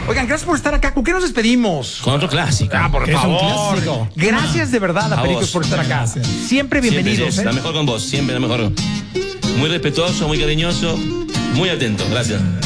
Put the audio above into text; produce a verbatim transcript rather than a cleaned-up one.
Oigan, gracias por estar acá. ¿Con qué nos despedimos? Con otro clásico. Ah, por Es un favor. clásico. Gracias de verdad a A Pericos vos. por estar acá. Gracias. Siempre bienvenidos. Siempre, ¿eh? la mejor con vos, siempre la mejor. Muy respetuoso, muy cariñoso, muy atento. Gracias.